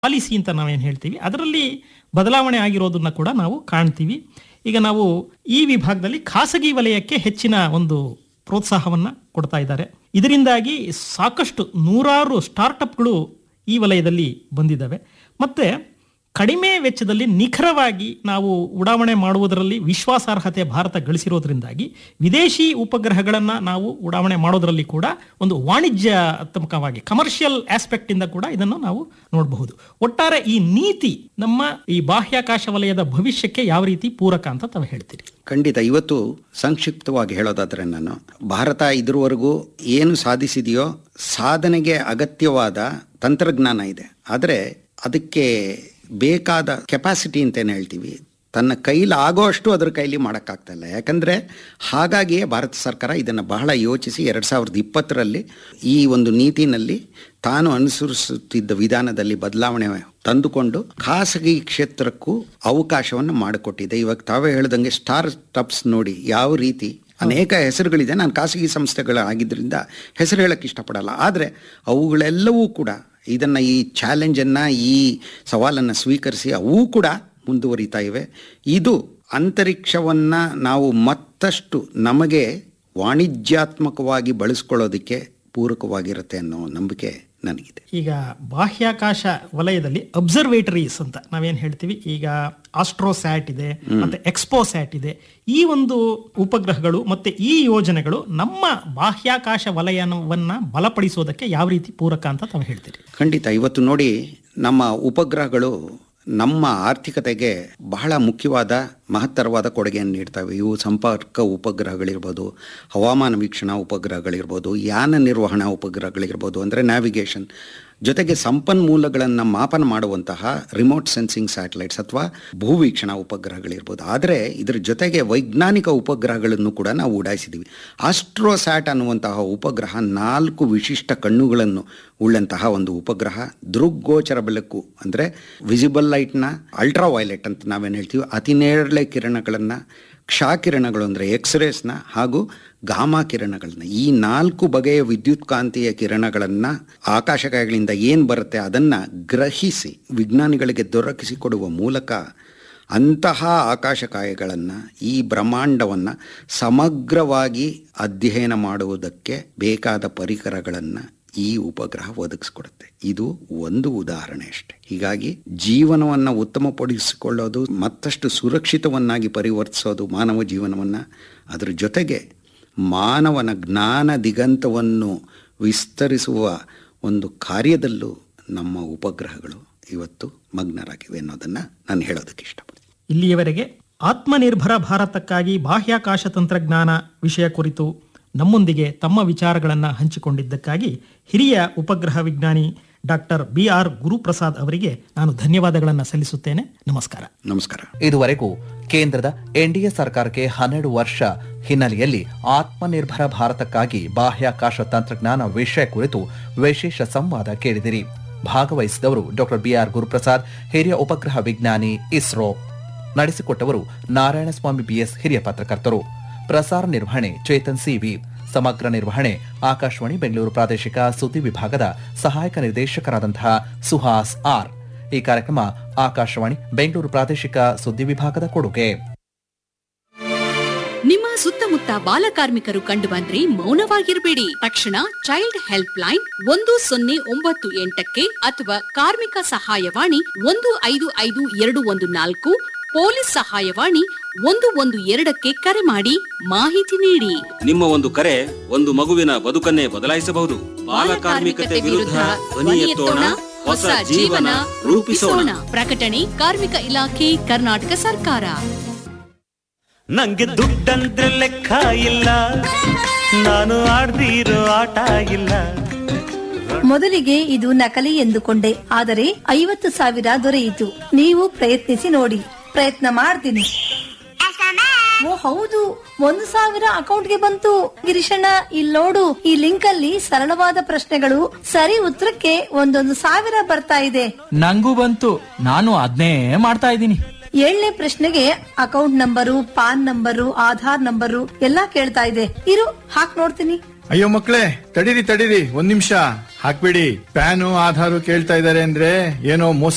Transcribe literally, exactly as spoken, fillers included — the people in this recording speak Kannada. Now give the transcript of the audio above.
ಪಾಲಿಸಿ ಅಂತ ನಾವೇನು ಹೇಳ್ತೀವಿ ಅದರಲ್ಲಿ ಬದಲಾವಣೆ ಆಗಿರೋದನ್ನ ಕೂಡ ನಾವು ಕಾಣ್ತೀವಿ. ಈಗ ನಾವು ಈ ವಿಭಾಗದಲ್ಲಿ ಖಾಸಗಿ ವಲಯಕ್ಕೆ ಹೆಚ್ಚಿನ ಒಂದು ಪ್ರೋತ್ಸಾಹವನ್ನ ಕೊಡ್ತಾ ಇದ್ದಾರೆ. ಇದರಿಂದಾಗಿ ಸಾಕಷ್ಟು ನೂರಾರು ಸ್ಟಾರ್ಟಪ್ಗಳು ಈ ವಲಯದಲ್ಲಿ ಬಂದಿದ್ದಾವೆ. ಮತ್ತೆ ಕಡಿಮೆ ವೆಚ್ಚದಲ್ಲಿ ನಿಖರವಾಗಿ ನಾವು ಉಡಾವಣೆ ಮಾಡುವುದರಲ್ಲಿ ವಿಶ್ವಾಸಾರ್ಹತೆ ಭಾರತ ಗಳಿಸಿರೋದ್ರಿಂದಾಗಿ ವಿದೇಶಿ ಉಪಗ್ರಹಗಳನ್ನು ನಾವು ಉಡಾವಣೆ ಮಾಡೋದರಲ್ಲಿ ಕೂಡ ಒಂದು ವಾಣಿಜ್ಯಾತ್ಮಕವಾಗಿ ಕಮರ್ಷಿಯಲ್ ಆಸ್ಪೆಕ್ಟ್ ಇಂದ ಕೂಡ ಇದನ್ನು ನಾವು ನೋಡಬಹುದು. ಒಟ್ಟಾರೆ ಈ ನೀತಿ ನಮ್ಮ ಈ ಬಾಹ್ಯಾಕಾಶ ವಲಯದ ಭವಿಷ್ಯಕ್ಕೆ ಯಾವ ರೀತಿ ಪೂರಕ ಅಂತ ತಾವು ಹೇಳ್ತೀರಿ? ಖಂಡಿತ. ಇವತ್ತು ಸಂಕ್ಷಿಪ್ತವಾಗಿ ಹೇಳೋದಾದ್ರೆ, ನಾನು ಭಾರತ ಇದುವರೆಗೂ ಏನು ಸಾಧಿಸಿದೆಯೋ ಸಾಧನೆಗೆ ಅಗತ್ಯವಾದ ತಂತ್ರಜ್ಞಾನ ಇದೆ, ಆದರೆ ಅದಕ್ಕೆ ಬೇಕಾದ ಕೆಪಾಸಿಟಿ ಅಂತೇನು ಹೇಳ್ತೀವಿ, ತನ್ನ ಕೈಲಿ ಆಗೋ ಅಷ್ಟು ಅದರ ಕೈಲಿ ಮಾಡೋಕ್ಕಾಗ್ತಾ ಇಲ್ಲ. ಯಾಕಂದರೆ ಹಾಗಾಗಿಯೇ ಭಾರತ ಸರ್ಕಾರ ಇದನ್ನು ಬಹಳ ಯೋಚಿಸಿ ಎರಡು ಸಾವಿರದ ಇಪ್ಪತ್ತರಲ್ಲಿ ಈ ಒಂದು ನೀತಿನಲ್ಲಿ ತಾನು ಅನುಸರಿಸುತ್ತಿದ್ದ ವಿಧಾನದಲ್ಲಿ ಬದಲಾವಣೆ ತಂದುಕೊಂಡು ಖಾಸಗಿ ಕ್ಷೇತ್ರಕ್ಕೂ ಅವಕಾಶವನ್ನು ಮಾಡಿಕೊಟ್ಟಿದೆ. ಇವಾಗ ತಾವೇ ಹೇಳ್ದಂಗೆ ಸ್ಟಾರ್ಟಪ್ಸ್ ನೋಡಿ ಯಾವ ರೀತಿ ಅನೇಕ ಹೆಸರುಗಳಿದೆ. ನಾನು ಖಾಸಗಿ ಸಂಸ್ಥೆಗಳಾಗಿದ್ದರಿಂದ ಹೆಸರು ಹೇಳಕ್ಕೆ ಇಷ್ಟಪಡಲ್ಲ, ಆದರೆ ಅವುಗಳೆಲ್ಲವೂ ಕೂಡ ಇದನ್ನು ಈ ಚಾಲೆಂಜನ್ನು ಈ ಸವಾಲನ್ನು ಸ್ವೀಕರಿಸಿ ಅವು ಕೂಡ ಮುಂದುವರಿತಾ ಇವೆ. ಇದು ಅಂತರಿಕ್ಷವನ್ನು ನಾವು ಮತ್ತಷ್ಟು ನಮಗೆ ವಾಣಿಜ್ಯಾತ್ಮಕವಾಗಿ ಬಳಸ್ಕೊಳ್ಳೋದಕ್ಕೆ ಪೂರಕವಾಗಿರುತ್ತೆ ಅನ್ನೋ ನಂಬಿಕೆ ನನಗಿದೆ. ಈಗ ಬಾಹ್ಯಾಕಾಶ ವಲಯದಲ್ಲಿ ಅಬ್ಸರ್ವೇಟರೀಸ್ ಅಂತ ನಾವೇನು ಹೇಳ್ತೀವಿ, ಈಗ ಆಸ್ಟ್ರೋಸ್ಯಾಟ್ ಇದೆ, ಮತ್ತೆ ಎಕ್ಸ್ಪೋಸ್ಯಾಟ್ ಇದೆ. ಈ ಒಂದು ಉಪಗ್ರಹಗಳು ಮತ್ತೆ ಈ ಯೋಜನೆಗಳು ನಮ್ಮ ಬಾಹ್ಯಾಕಾಶ ವಲಯವನ್ನ ಬಲಪಡಿಸೋದಕ್ಕೆ ಯಾವ ರೀತಿ ಪೂರಕ ಅಂತ ತಾವು ಹೇಳ್ತೀರಿ? ಖಂಡಿತ. ಇವತ್ತು ನೋಡಿ, ನಮ್ಮ ಉಪಗ್ರಹಗಳು ನಮ್ಮ ಆರ್ಥಿಕತೆಗೆ ಬಹಳ ಮುಖ್ಯವಾದ ಮಹತ್ತರವಾದ ಕೊಡುಗೆಯನ್ನು ನೀಡ್ತವೆ. ಇವು ಸಂಪರ್ಕ ಉಪಗ್ರಹಗಳಿರ್ಬೋದು, ಹವಾಮಾನ ವೀಕ್ಷಣಾ ಉಪಗ್ರಹಗಳಿರ್ಬೋದು, ಯಾನ ನಿರ್ವಹಣಾ ಉಪಗ್ರಹಗಳಿರ್ಬೋದು, ಅಂದರೆ ನ್ಯಾವಿಗೇಷನ್, ಜೊತೆಗೆ ಸಂಪನ್ಮೂಲಗಳನ್ನು ಮಾಪನ ಮಾಡುವಂತಹ ರಿಮೋಟ್ ಸೆನ್ಸಿಂಗ್ ಸ್ಯಾಟಲೈಟ್ಸ್ ಅಥವಾ ಭೂವೀಕ್ಷಣಾ ಉಪಗ್ರಹಗಳಿರ್ಬೋದು. ಆದರೆ ಇದರ ಜೊತೆಗೆ ವೈಜ್ಞಾನಿಕ ಉಪಗ್ರಹಗಳನ್ನು ಕೂಡ ನಾವು ಉಡಾಯಿಸಿದ್ದೀವಿ. ಆಸ್ಟ್ರೋಸ್ಯಾಟ್ ಅನ್ನುವಂತಹ ಉಪಗ್ರಹ ನಾಲ್ಕು ವಿಶಿಷ್ಟ ಕಣ್ಣುಗಳನ್ನು ಉಳ್ಳಂತಹ ಒಂದು ಉಪಗ್ರಹ. ದೃಗ್ಗೋಚರ ಬೆಳಕು ಅಂದರೆ ವಿಸಿಬಲ್ ಲೈಟ್ನ, ಅಲ್ಟ್ರಾ ವೈಲೆಟ್ ಅಂತ ನಾವೇನು ಹೇಳ್ತೀವಿ, ಅತಿ ನೇರಳೆ ಕಿರಣಗಳನ್ನು, ಕ್ಷಾಕಿರಣಗಳು ಅಂದರೆ ಎಕ್ಸ್ರೇಸ್ನ, ಹಾಗೂ ಗಾಮಾ ಕಿರಣಗಳನ್ನ, ಈ ನಾಲ್ಕು ಬಗೆಯ ವಿದ್ಯುತ್ ಕಾಂತೀಯ ಕಿರಣಗಳನ್ನು ಆಕಾಶಕಾಯಗಳಿಂದ ಏನು ಬರುತ್ತೆ ಅದನ್ನು ಗ್ರಹಿಸಿ ವಿಜ್ಞಾನಿಗಳಿಗೆ ದೊರಕಿಸಿಕೊಡುವ ಮೂಲಕ ಅಂತಹ ಆಕಾಶಕಾಯಗಳನ್ನು, ಈ ಬ್ರಹ್ಮಾಂಡವನ್ನು ಸಮಗ್ರವಾಗಿ ಅಧ್ಯಯನ ಮಾಡುವುದಕ್ಕೆ ಬೇಕಾದ ಪರಿಕರಗಳನ್ನು ಈ ಉಪಗ್ರಹ ಒದಗಿಸ್ಕೊಡುತ್ತೆ. ಇದು ಒಂದು ಉದಾಹರಣೆ ಅಷ್ಟೆ. ಹೀಗಾಗಿ ಜೀವನವನ್ನು ಉತ್ತಮಪಡಿಸಿಕೊಳ್ಳೋದು, ಮತ್ತಷ್ಟು ಸುರಕ್ಷಿತವನ್ನಾಗಿ ಪರಿವರ್ತಿಸೋದು ಮಾನವ ಜೀವನವನ್ನು, ಅದರ ಜೊತೆಗೆ ಮಾನವನ ಜ್ಞಾನ ದಿಗಂತವನ್ನು ವಿಸ್ತರಿಸುವ ಒಂದು ಕಾರ್ಯದಲ್ಲೂ ನಮ್ಮ ಉಪಗ್ರಹಗಳು ಇವತ್ತು ಮಗ್ನರಾಗಿವೆ ಅನ್ನೋದನ್ನು ನಾನು ಹೇಳೋದಕ್ಕೆ ಇಷ್ಟಪಡ್ತೀನಿ. ಇಲ್ಲಿಯವರೆಗೆ ಆತ್ಮನಿರ್ಭರ ಭಾರತಕ್ಕಾಗಿ ಬಾಹ್ಯಾಕಾಶ ತಂತ್ರಜ್ಞಾನ ವಿಷಯ ಕುರಿತು ನಮ್ಮೊಂದಿಗೆ ತಮ್ಮ ವಿಚಾರಗಳನ್ನು ಹಂಚಿಕೊಂಡಿದ್ದಕ್ಕಾಗಿ ಹಿರಿಯ ಉಪಗ್ರಹ ವಿಜ್ಞಾನಿ ಡಾಕ್ಟರ್ ಬಿ ಆರ್ ಗುರುಪ್ರಸಾದ್ ಅವರಿಗೆ ನಾನು ಧನ್ಯವಾದಗಳನ್ನು ಸಲ್ಲಿಸುತ್ತೇನೆ. ನಮಸ್ಕಾರ. ನಮಸ್ಕಾರ. ಇದುವರೆಗೂ ಕೇಂದ್ರದ ಎನ್ಡಿಎ ಸರ್ಕಾರಕ್ಕೆ ಹನ್ನೆರಡು ವರ್ಷ ಹಿನ್ನೆಲೆಯಲ್ಲಿ ಆತ್ಮನಿರ್ಭರ ಭಾರತಕ್ಕಾಗಿ ಬಾಹ್ಯಾಕಾಶ ತಂತ್ರಜ್ಞಾನ ವಿಷಯ ಕುರಿತು ವಿಶೇಷ ಸಂವಾದ ಕೇಳಿದಿರಿ. ಭಾಗವಹಿಸಿದವರು ಡಾಕ್ಟರ್ ಬಿ ಆರ್ ಗುರುಪ್ರಸಾದ್, ಹಿರಿಯ ಉಪಗ್ರಹ ವಿಜ್ಞಾನಿ, ಇಸ್ರೋ. ನಡೆಸಿಕೊಟ್ಟವರು ನಾರಾಯಣಸ್ವಾಮಿ ಬಿಎಸ್, ಹಿರಿಯ ಪತ್ರಕರ್ತರು. ಪ್ರಸಾರ ನಿರ್ವಹಣೆ ಚೇತನ್ ಸಿವಿ. ಸಮಗ್ರ ನಿರ್ವಹಣೆ ಆಕಾಶವಾಣಿ ಬೆಂಗಳೂರು ಪ್ರಾದೇಶಿಕ ಸುದ್ದಿ ವಿಭಾಗದ ಸಹಾಯಕ ನಿರ್ದೇಶಕರಾದಂತಹ ಸುಹಾಸ್ ಆರ್. ಈ ಕಾರ್ಯಕ್ರಮ ಆಕಾಶವಾಣಿ ಬೆಂಗಳೂರು ಪ್ರಾದೇಶಿಕ ಸುದ್ದಿ ವಿಭಾಗದ ಕೊಡುಗೆ. ನಿಮ್ಮ ಸುತ್ತಮುತ್ತ ಬಾಲಕಾರ್ಮಿಕರು ಕಂಡುಬಂದ್ರೆ ಮೌನವಾಗಿರಬೇಡಿ. ತಕ್ಷಣ ಚೈಲ್ಡ್ ಹೆಲ್ಪ್ ಲೈನ್ ಒಂದು ಸೊನ್ನೆ ಒಂಬತ್ತು ಎಂಟಕ್ಕೆ ಅಥವಾ ಕಾರ್ಮಿಕ ಸಹಾಯವಾಣಿ ಒಂದು ಐದು ಐದು ಎರಡು ಒಂದು ನಾಲ್ಕು, ಪೊಲೀಸ್ ಸಹಾಯವಾಣಿ ಒಂದು ಒಂದು ಎರಡಕ್ಕೆ ಕರೆ ಮಾಡಿ ಮಾಹಿತಿ ನೀಡಿ. ನಿಮ್ಮ ಒಂದು ಕರೆ ಒಂದು ಮಗುವಿನ ಬದುಕನ್ನೇ ಬದಲಾಯಿಸಬಹುದು. ಬಾಲಕಾರ್ಮಿಕತೆ ವಿರುದ್ಧ ಧ್ವನಿ ಎತ್ತೋಣ, ಹೊಸ ಜೀವನ ರೂಪಿಸೋಣ. ಪ್ರಕಟಣೆ ಕಾರ್ಮಿಕ ಇಲಾಖೆ, ಕರ್ನಾಟಕ ಸರ್ಕಾರ. ನಂಗೆ ದುಡ್ಡಂದ್ರೆ ಲೆಕ್ಕ ಇಲ್ಲ, ನಾನು ಆಡ್ದಿರೋ ಆಟ ಇಲ್ಲ. ಮೊದಲಿಗೆ ಇದು ನಕಲಿ ಎಂದುಕೊಂಡೆ, ಆದರೆ ಐವತ್ತು ಸಾವಿರ ದೊರೆಯಿತು. ನೀವು ಪ್ರಯತ್ನಿಸಿ ನೋಡಿ. ಪ್ರಯತ್ನ ಮಾಡ್ತೀನಿ. ಓ ಹೌದು, ಒಂದು ಸಾವಿರ ಅಕೌಂಟ್ಗೆ ಬಂತು. ಗಿರೀಶಣ್ಣ, ಇಲ್ಲಿ ನೋಡು, ಈ ಲಿಂಕ್ ಅಲ್ಲಿ ಸರಳವಾದ ಪ್ರಶ್ನೆಗಳು, ಸರಿ ಉತ್ತರಕ್ಕೆ ಒಂದೊಂದು ಸಾವಿರ ಬರ್ತಾ ಇದೆ. ನಂಗೂ ಬಂತು, ನಾನು ಅದ್ನೇ ಮಾಡ್ತಾ ಇದ್ದೀನಿ. ಏಳನೇ ಪ್ರಶ್ನೆಗೆ account number, PAN number, Aadhaar number ಎಲ್ಲಾ ಕೇಳ್ತಾ ಇದೆ. ಇರು ಹಾಕ್ ನೋಡ್ತೀನಿ. ಅಯ್ಯೋ ಮಕ್ಳೇ, ತಡೀರಿ ತಡೀರಿ ಒಂದ್ ನಿಮಿಷ ಹಾಕ್ಬಿಡಿ. ಪ್ಯಾನು ಆಧಾರು ಕೇಳ್ತಾ ಇದಾರೆ ಅಂದ್ರೆ ಏನೋ ಮೋಸ